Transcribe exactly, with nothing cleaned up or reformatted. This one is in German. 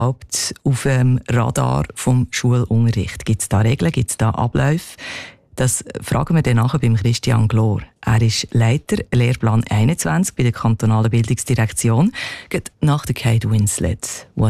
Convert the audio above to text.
überhaupt auf dem Radar vom Schulunterricht? Gibt es da Regeln, gibt es da Abläufe? Das fragen wir dann nachher beim Christian Glor. Er ist Leiter Lehrplan einundzwanzig bei der kantonalen Bildungsdirektion, nach der Kate Winslet,